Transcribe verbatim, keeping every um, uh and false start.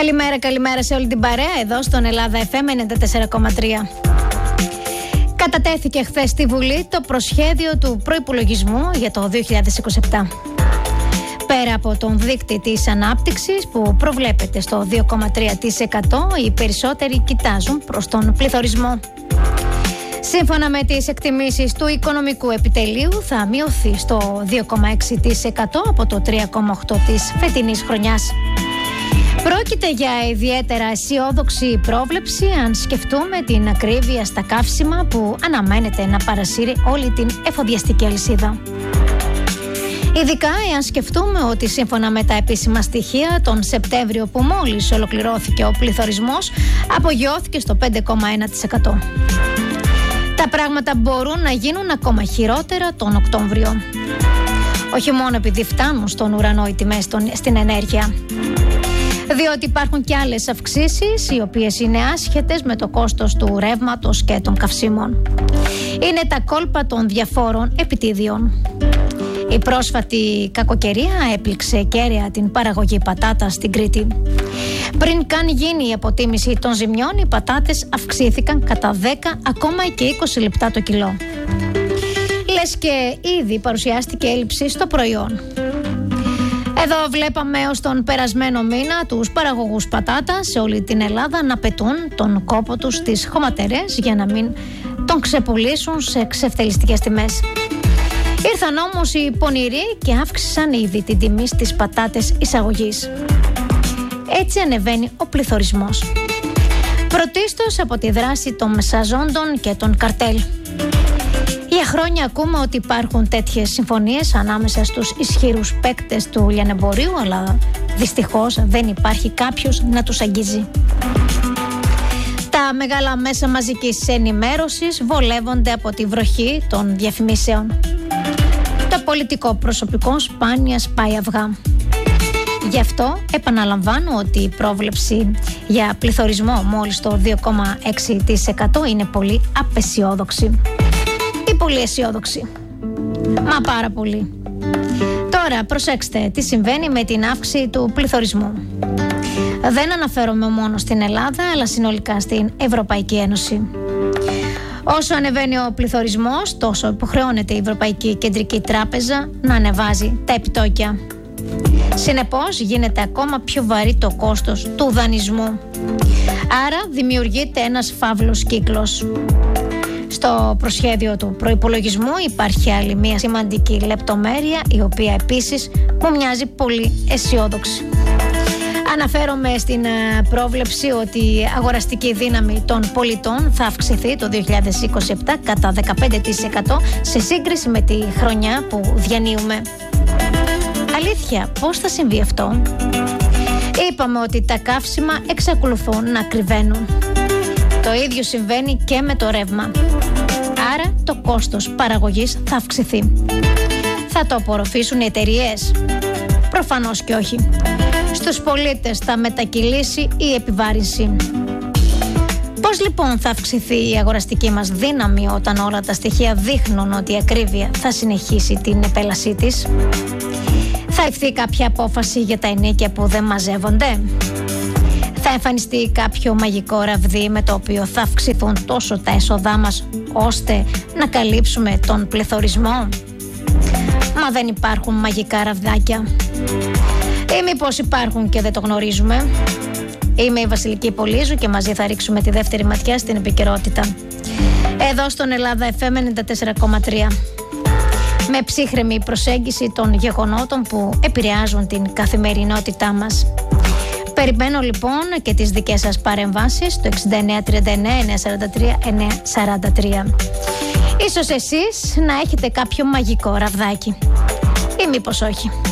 Καλημέρα, καλημέρα σε όλη την παρέα εδώ στον Ελλάδα εφ εμ ενενήντα τέσσερα κόμμα τρία. Κατατέθηκε χθες στη Βουλή το προσχέδιο του προϋπολογισμού για το δύο χιλιάδες είκοσι επτά. Πέρα από τον δείκτη της ανάπτυξης που προβλέπεται στο δύο κόμμα τρία τοις εκατό, οι περισσότεροι κοιτάζουν προς τον πληθωρισμό. Σύμφωνα με τις εκτιμήσεις του Οικονομικού Επιτελείου, θα μειωθεί στο δύο κόμμα έξι τοις εκατό από το τρία κόμμα οκτώ τοις εκατό της φετινής χρονιάς. Πρόκειται για ιδιαίτερα αισιόδοξη πρόβλεψη αν σκεφτούμε την ακρίβεια στα καύσιμα που αναμένεται να παρασύρει όλη την εφοδιαστική αλυσίδα. Ειδικά εάν σκεφτούμε ότι σύμφωνα με τα επίσημα στοιχεία τον Σεπτέμβριο που μόλις ολοκληρώθηκε ο πληθωρισμός απογειώθηκε στο πέντε κόμμα ένα τοις εκατό. Τα πράγματα μπορούν να γίνουν ακόμα χειρότερα τον Οκτώβριο. Όχι μόνο επειδή φτάνουν στον ουρανό οι τιμές στην ενέργεια, διότι υπάρχουν και άλλες αυξήσεις οι οποίες είναι άσχετες με το κόστος του ρεύματος και των καυσίμων. Είναι τα κόλπα των διαφόρων επιτίδιων. Η πρόσφατη κακοκαιρία έπληξε κέραια την παραγωγή πατάτας στην Κρήτη. Πριν καν γίνει η αποτίμηση των ζημιών, οι πατάτες αυξήθηκαν κατά δέκα ακόμα και είκοσι λεπτά το κιλό. Λες και ήδη παρουσιάστηκε έλλειψη στο προϊόν. Εδώ βλέπαμε ως τον περασμένο μήνα τους παραγωγούς πατάτας σε όλη την Ελλάδα να πετούν τον κόπο τους στις χωματερές για να μην τον ξεπουλήσουν σε εξευτελιστικές τιμές. Ήρθαν όμως οι πονηροί και αύξησαν ήδη την τιμή στις πατάτες εισαγωγής. Έτσι ανεβαίνει ο πληθωρισμός. Πρωτίστως από τη δράση των μεσαζόντων και των καρτέλ. Για χρόνια ακούμε ότι υπάρχουν τέτοιες συμφωνίες ανάμεσα στους ισχυρούς παίκτες του λιανεμπορίου, αλλά δυστυχώς δεν υπάρχει κάποιος να τους αγγίζει. Τα μεγάλα μέσα μαζικής ενημέρωσης βολεύονται από τη βροχή των διαφημίσεων. Το πολιτικό προσωπικό σπάνια σπάει αυγά. Γι' αυτό επαναλαμβάνω ότι η πρόβλεψη για πληθωρισμό μόλις το δύο κόμμα έξι τοις εκατό είναι πολύ απεσιόδοξη. Ή πολύ αισιόδοξη. Μα πάρα πολύ. Τώρα προσέξτε τι συμβαίνει με την αύξηση του πληθωρισμού. Δεν αναφέρομαι μόνο στην Ελλάδα αλλά συνολικά στην Ευρωπαϊκή Ένωση. Όσο ανεβαίνει ο πληθωρισμός, τόσο υποχρεώνεται η Ευρωπαϊκή Κεντρική Τράπεζα να ανεβάζει τα επιτόκια. Συνεπώς γίνεται ακόμα πιο βαρύ το κόστος του δανεισμού. Άρα δημιουργείται ένας φαύλος κύκλος. Στο προσχέδιο του προϋπολογισμού υπάρχει άλλη μια σημαντική λεπτομέρεια, η οποία επίσης μου μοιάζει πολύ αισιόδοξη. Αναφέρομαι στην πρόβλεψη ότι η αγοραστική δύναμη των πολιτών θα αυξηθεί το δύο χιλιάδες είκοσι επτά κατά δεκαπέντε τοις εκατό σε σύγκριση με τη χρονιά που διανύουμε. Αλήθεια, πώς θα συμβεί αυτό? Είπαμε ότι τα καύσιμα εξακολουθούν να ακριβένουν. Το ίδιο συμβαίνει και με το ρεύμα. Άρα το κόστος παραγωγής θα αυξηθεί. Θα το απορροφήσουν οι εταιρείες? Προφανώς και όχι. Στους πολίτες θα μετακυλήσει η επιβάρυνση. Πώς λοιπόν θα αυξηθεί η αγοραστική μας δύναμη όταν όλα τα στοιχεία δείχνουν ότι η ακρίβεια θα συνεχίσει την επέλασή της? Θα ληφθεί κάποια απόφαση για τα ενοίκια που δεν μαζεύονται? Θα εμφανιστεί κάποιο μαγικό ραβδί με το οποίο θα αυξηθούν τόσο τα έσοδά μας ώστε να καλύψουμε τον πληθωρισμό? Μα δεν υπάρχουν μαγικά ραβδάκια. Ή μήπως υπάρχουν και δεν το γνωρίζουμε? Είμαι η Βασιλική Πολύζου και μαζί θα ρίξουμε τη δεύτερη ματιά στην επικαιρότητα. Εδώ στον Ελλάδα εφ εμ ενενήντα τέσσερα κόμμα τρία. Με ψύχρεμη προσέγγιση των γεγονότων που επηρεάζουν την καθημερινότητά μας. Περιμένω λοιπόν και τις δικές σας παρεμβάσεις στο εξήντα εννέα τριάντα εννέα εννιακόσια σαράντα τρία εννιακόσια σαράντα τρία. Ίσως εσείς να έχετε κάποιο μαγικό ραβδάκι. Ή μήπως όχι.